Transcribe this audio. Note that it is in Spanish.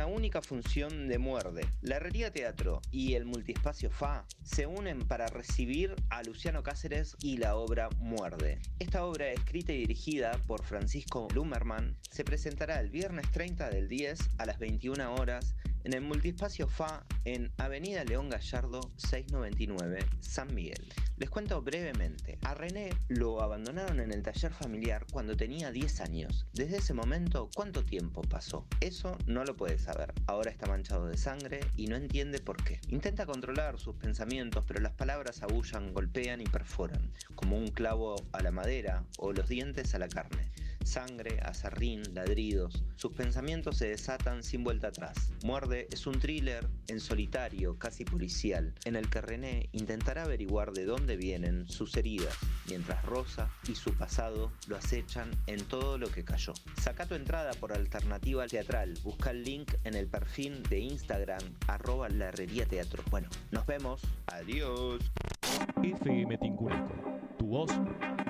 una única función de Muerde. La Herrería Teatro y el Multiespacio FA se unen para recibir a Luciano Cáceres y la obra Muerde. Esta obra, escrita y dirigida por Francisco Lumerman, se presentará el viernes 30 del 10 a las 21 horas en el Multiespacio FA en Avenida León Gallardo 699, San Miguel. Les cuento brevemente. A René lo abandonaron en el taller familiar cuando tenía 10 años. Desde ese momento, ¿cuánto tiempo pasó? Eso no lo puede saber. Ahora está manchado de sangre y no entiende por qué. Intenta controlar sus pensamientos, pero las palabras abullan, golpean y perforan, como un clavo a la madera o los dientes a la carne. Sangre, azarrín, ladridos. Sus pensamientos se desatan sin vuelta atrás. Muerde es un thriller en solitario, casi policial, en el que René intentará averiguar de dónde vienen sus heridas, mientras Rosa y su pasado lo acechan en todo lo que cayó. Saca tu entrada por Alternativa Teatral. Busca el link en el perfil de Instagram @La Herrería Teatro. Bueno, nos vemos. Adiós. FM Tincureco, tu voz